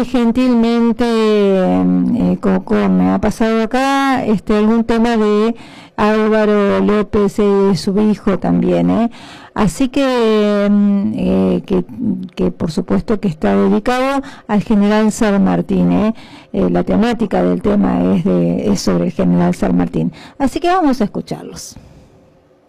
gentilmente, Coco, me ha pasado acá algún tema de Álvaro López y su hijo también, así que por supuesto que está dedicado al general San Martín, la temática del tema es sobre el general San Martín, así que vamos a escucharlos.